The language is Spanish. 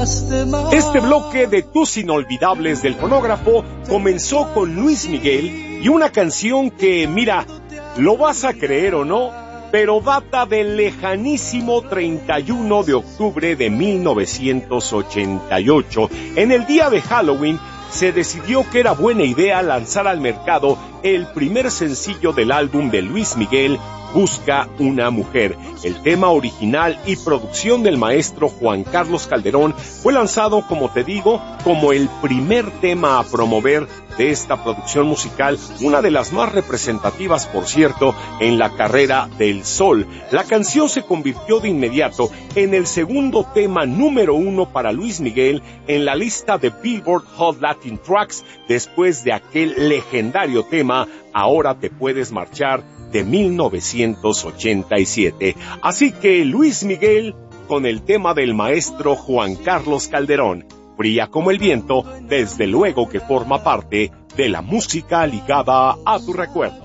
Este bloque de tus inolvidables del fonógrafo comenzó con Luis Miguel y una canción que, mira, lo vas a creer o no, pero data del lejanísimo 31 de octubre de 1988. En el día de Halloween se decidió que era buena idea lanzar al mercado el primer sencillo del álbum de Luis Miguel, Busca una mujer. El tema original y producción del maestro Juan Carlos Calderón fue lanzado, como te digo, como el primer tema a promover de esta producción musical, una de las más representativas, por cierto, en la carrera del Sol. La canción se convirtió de inmediato en el segundo tema número 1 para Luis Miguel en la lista de Billboard Hot Latin Tracks, después de aquel legendario tema Ahora te puedes marchar, de 1987. Así que Luis Miguel con el tema del maestro Juan Carlos Calderón, Fría como el viento, desde luego que forma parte de la música ligada a tu recuerdo.